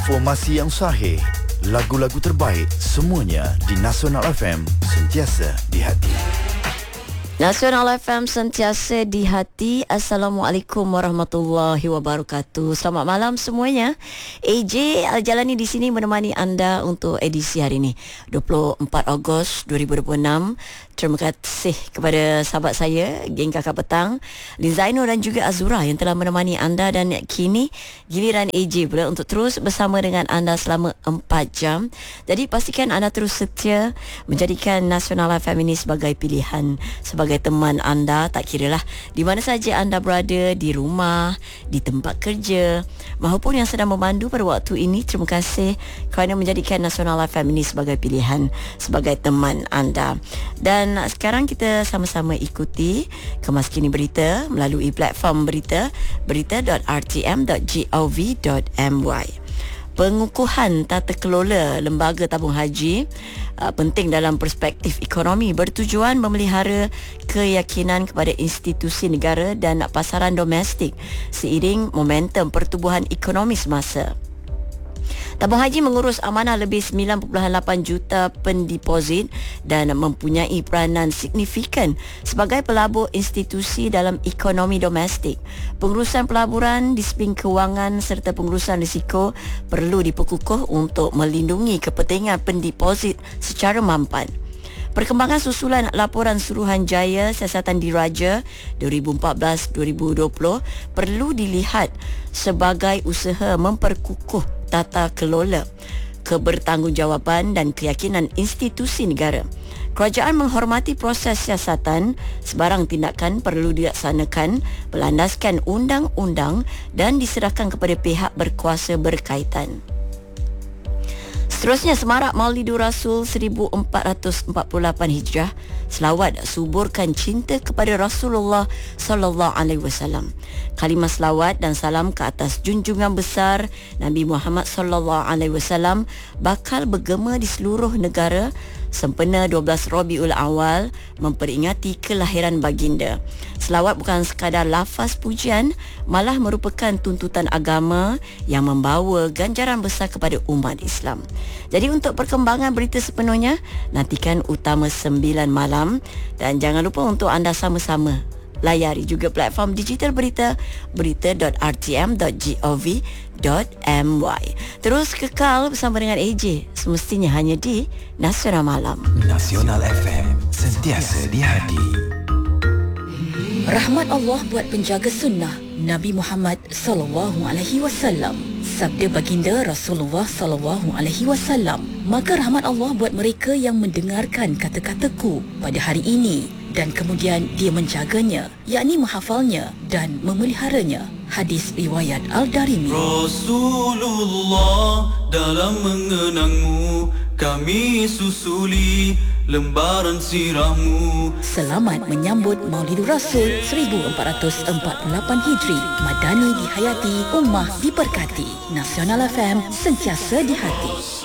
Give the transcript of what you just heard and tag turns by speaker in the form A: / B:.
A: Informasi yang sahih, lagu-lagu terbaik, semuanya di Nasional FM, sentiasa di hati.
B: Nasional FM sentiasa di hati. Assalamualaikum warahmatullahi wabarakatuh. Selamat malam semuanya. AJ Al-Jalani di sini menemani anda untuk edisi hari ini 24 Ogos 2026. Terima kasih kepada sahabat saya, geng Kakak Petang, Lizaino dan juga Azura yang telah menemani anda, dan kini giliran AJ pula untuk terus bersama dengan anda selama 4 jam. Jadi pastikan anda terus setia menjadikan Nasional FM ini sebagai pilihan, sebagai teman anda, tak kiralah di mana saja anda berada, di rumah, di tempat kerja maupun yang sedang memandu pada waktu ini. Terima kasih kerana menjadikan Nasional FM ini sebagai pilihan, sebagai teman anda. Dan sekarang kita sama-sama ikuti Kemas Kini Berita melalui platform berita berita.rtm.gov.my. Pengukuhan tata kelola lembaga tabung haji penting dalam perspektif ekonomi, bertujuan memelihara keyakinan kepada institusi negara dan pasaran domestik seiring momentum pertumbuhan ekonomi semasa. Tabung haji mengurus amanah lebih 9.8 juta pendeposit dan mempunyai peranan signifikan sebagai pelabur institusi dalam ekonomi domestik. Pengurusan pelaburan, disiplin kewangan serta pengurusan risiko perlu diperkukuh untuk melindungi kepentingan pendeposit secara mampan. Perkembangan susulan laporan Suruhanjaya Siasatan Diraja 2014-2020 perlu dilihat sebagai usaha memperkukuh tata kelola, kebertanggungjawatan dan keyakinan institusi negara. Kerajaan menghormati proses siasatan, sebarang tindakan perlu dilaksanakan berlandaskan undang-undang dan diserahkan kepada pihak berkuasa berkaitan. Seterusnya, semarak Maulidur Rasul 1448 Hijrah, selawat suburkan cinta kepada Rasulullah sallallahu alaihi wasallam. Kalimah selawat dan salam ke atas junjungan besar Nabi Muhammad sallallahu alaihi wasallam bakal bergema di seluruh negara sempena 12 Rabiul Awal memperingati kelahiran baginda. Selawat bukan sekadar lafaz pujian, malah merupakan tuntutan agama yang membawa ganjaran besar kepada umat Islam. Jadi untuk perkembangan berita sepenuhnya, nantikan utama 9 malam, dan jangan lupa untuk anda sama-sama layari juga platform digital berita berita.rtm.gov.my. Terus kekal bersama dengan AJ, semestinya hanya di Nasional Malam.
A: Nasional FM, sentiasa di hati.
C: Rahmat Allah buat penjaga sunnah Nabi Muhammad sallallahu alaihi wasallam. Sabda baginda Rasulullah sallallahu alaihi wasallam, maka rahmat Allah buat mereka yang mendengarkan kata-kataku pada hari ini dan kemudian dia menjaganya, yakni menghafalnya dan memeliharanya. Hadis riwayat Al-Darimi.
D: Rasulullah, dalam mengenangmu kami susuli lembaran sirahmu.
C: Selamat menyambut Maulidur Rasul 1448 Hijri. Madani dihayati, ummah diberkati. Nasional FM sentiasa di hati.